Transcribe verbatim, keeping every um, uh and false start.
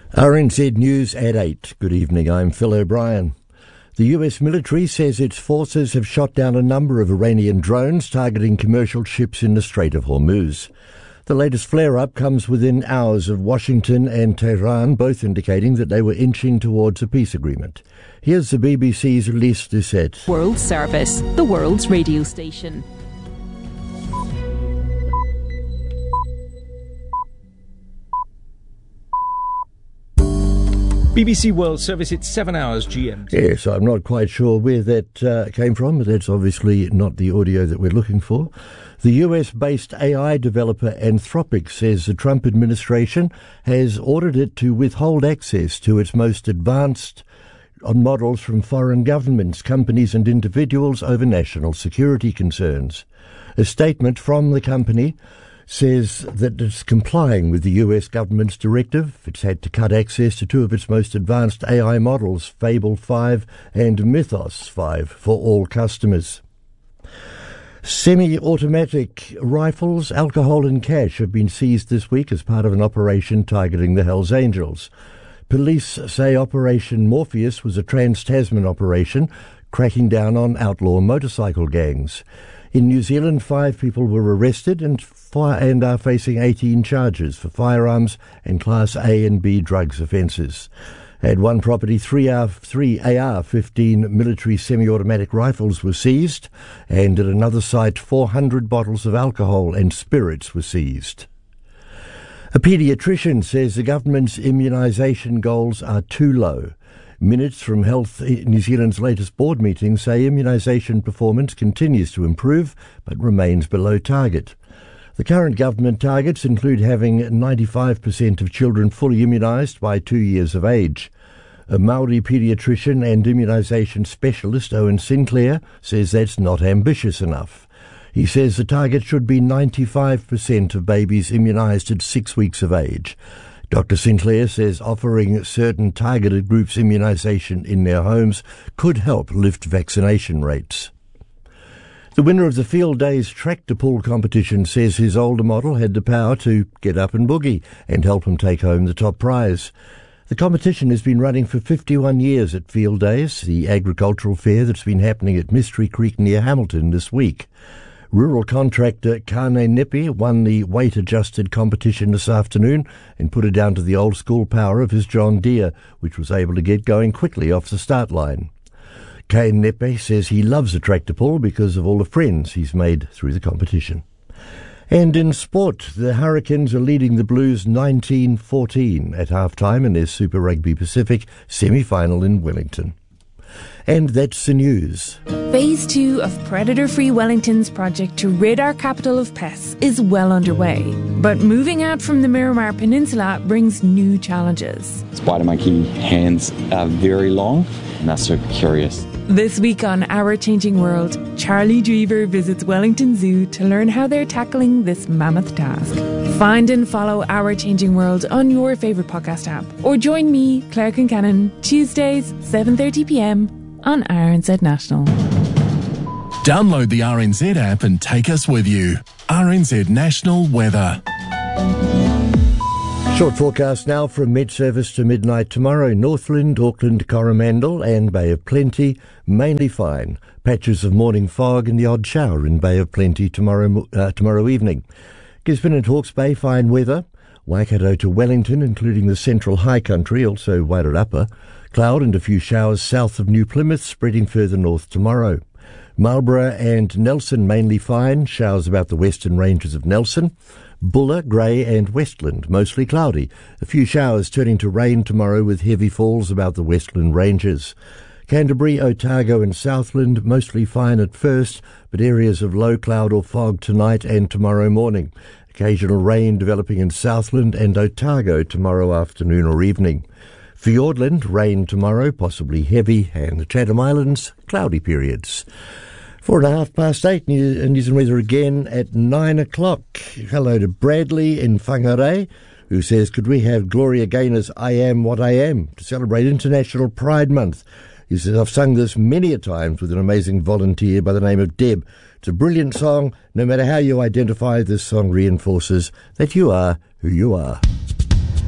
R N Z News at eight. Good evening, I'm Phil O'Brien. The U S military says its forces have shot down a number of Iranian drones targeting commercial ships in the Strait of Hormuz. The latest flare-up comes within hours of Washington and Tehran, both indicating that they were inching towards a peace agreement. Here's the B B C's Lise Doucette. World Service, the world's radio station. B B C World Service, it's seven hours G M T. Yes, I'm not quite sure where that uh, came from, but that's obviously not the audio that we're looking for. The U S-based A I developer Anthropic says the Trump administration has ordered it to withhold access to its most advanced models from foreign governments, companies and individuals over national security concerns. A statement from the company says that it's complying with the U S government's directive. It's had to cut access to two of its most advanced A I models, Fable five and Mythos five, for all customers. Semi-automatic rifles, alcohol and cash have been seized this week as part of an operation targeting the Hells Angels. Police say Operation Morpheus was a trans-Tasman operation cracking down on outlaw motorcycle gangs. In New Zealand, five people were arrested and, fi- and are facing eighteen charges for firearms and Class A and B drugs offences. At one property, three A R fifteen military semi-automatic rifles were seized, and at another site, four hundred bottles of alcohol and spirits were seized. A paediatrician says the government's immunisation goals are too low. Minutes from Health New Zealand's latest board meeting say immunisation performance continues to improve but remains below target. The current government targets include having ninety-five percent of children fully immunised by two years of age. A Māori paediatrician and immunisation specialist, Owen Sinclair, says that's not ambitious enough. He says the target should be ninety-five percent of babies immunised at six weeks of age. Doctor Sinclair says offering certain targeted groups immunisation in their homes could help lift vaccination rates. The winner of the Field Days tractor pull competition says his older model had the power to get up and boogie and help him take home the top prize. The competition has been running for fifty-one years at Field Days, the agricultural fair that's been happening at Mystery Creek near Hamilton this week. Rural contractor Kane Nipi won the weight-adjusted competition this afternoon and put it down to the old-school power of his John Deere, which was able to get going quickly off the start line. Kane Nipi says he loves a tractor pull because of all the friends he's made through the competition. And in sport, the Hurricanes are leading the Blues nineteen fourteen at half-time in their Super Rugby Pacific semi-final in Wellington. And that's the news. Phase two of Predator-Free Wellington's project to rid our capital of pests is well underway. But moving out from the Miramar Peninsula brings new challenges. Spider monkey hands are very long and they're super curious. This week on Our Changing World, Charlie Drever visits Wellington Zoo to learn how they're tackling this mammoth task. Find and follow Our Changing World on your favourite podcast app. Or join me, Claire Kincannon, Tuesdays, seven thirty p.m. on R N Z National. Download the R N Z app and take us with you. R N Z National Weather. Short forecast now from mid-service to midnight tomorrow. Northland, Auckland, Coromandel and Bay of Plenty, mainly fine. Patches of morning fog and the odd shower in Bay of Plenty tomorrow uh, tomorrow evening. Gisborne and Hawke's Bay, fine weather. Waikato to Wellington, including the central high country, also Wairarapa. Cloud and a few showers south of New Plymouth, spreading further north tomorrow. Marlborough and Nelson, mainly fine. Showers about the western ranges of Nelson. Buller, Grey and Westland, mostly cloudy. A few showers turning to rain tomorrow with heavy falls about the Westland ranges. Canterbury, Otago and Southland, mostly fine at first, but areas of low cloud or fog tonight and tomorrow morning. Occasional rain developing in Southland and Otago tomorrow afternoon or evening. Fiordland, rain tomorrow, possibly heavy, and the Chatham Islands, cloudy periods. Four and a half past eight, New Zealand weather again at nine o'clock. Hello to Bradley in Whangarei, who says, could we have Gloria Gaynor's I Am What I Am to celebrate International Pride Month? He says, I've sung this many a times with an amazing volunteer by the name of Deb. It's a brilliant song. No matter how you identify, this song reinforces that you are who you are.